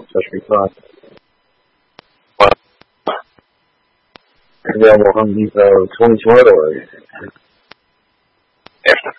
Ça should be fun. Available Home Depot 2020 or